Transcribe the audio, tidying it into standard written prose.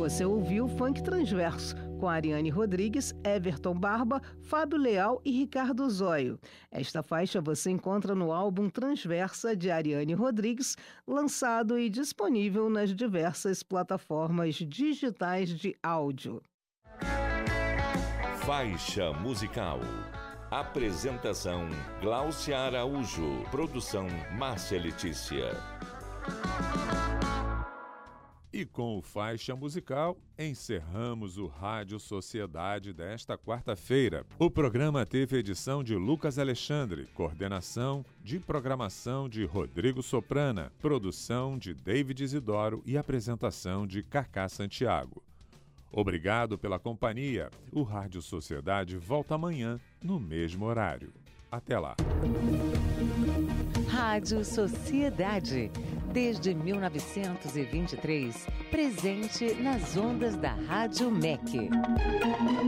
Você ouviu Funk Transverso, com Ariane Rodrigues, Everton Barba, Fábio Leal e Ricardo Zóio. Esta faixa você encontra no álbum Transversa de Ariane Rodrigues, lançado e disponível nas diversas plataformas digitais de áudio. Faixa musical. Apresentação: Gláucia Araújo. Produção: Márcia Letícia. E com o Faixa Musical, encerramos o Rádio Sociedade desta quarta-feira. O programa teve edição de Lucas Alexandre, coordenação de programação de Rodrigo Soprana, produção de David Isidoro e apresentação de Cacá Santiago. Obrigado pela companhia. O Rádio Sociedade volta amanhã, no mesmo horário. Até lá. Rádio Sociedade. Desde 1923, presente nas ondas da Rádio MEC.